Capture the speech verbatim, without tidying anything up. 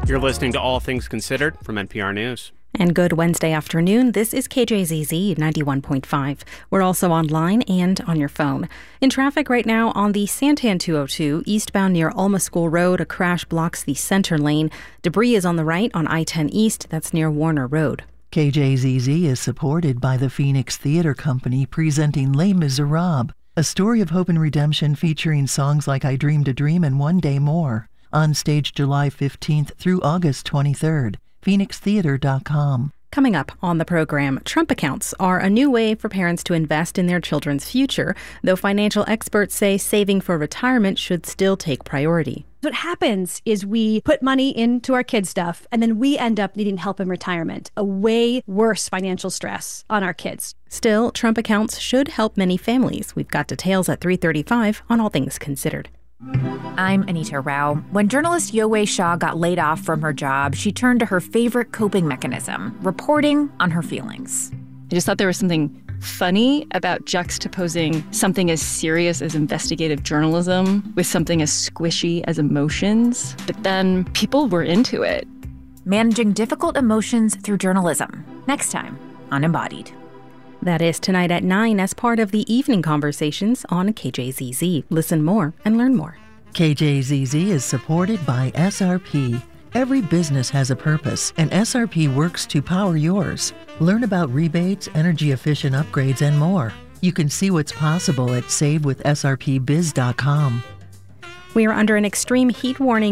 You're listening to All Things Considered from N P R News. And good Wednesday afternoon. This is K J Z Z ninety-one point five. We're also online and on your phone. In traffic right now on the Santan two oh two, eastbound near Alma School Road, a crash blocks the center lane. Debris is on the right on I ten East, that's near Warner Road. K J Z Z is supported by the Phoenix Theater Company presenting Les Miserables, a story of hope and redemption featuring songs like I Dreamed a Dream and One Day More. On stage July fifteenth through August twenty-third. phoenix theater dot com. Coming up on the program, Trump accounts are a new way for parents to invest in their children's future, though financial experts say saving for retirement should still take priority. What happens is we put money into our kids' stuff, and then we end up needing help in retirement, a way worse financial stress on our kids. Still, Trump accounts should help many families. We've got details at three thirty-five on All Things Considered. I'm Anita Rao. When journalist Yowei Shaw got laid off from her job, she turned to her favorite coping mechanism, reporting on her feelings. I just thought there was something funny about juxtaposing something as serious as investigative journalism with something as squishy as emotions. But then people were into it. Managing difficult emotions through journalism. Next time on Embodied. That is tonight at nine as part of the evening conversations on K J Z Z. Listen more and learn more. K J Z Z is supported by S R P. Every business has a purpose, and S R P works to power yours. Learn about rebates, energy-efficient upgrades, and more. You can see what's possible at save with S R P biz dot com. We are under an extreme heat warning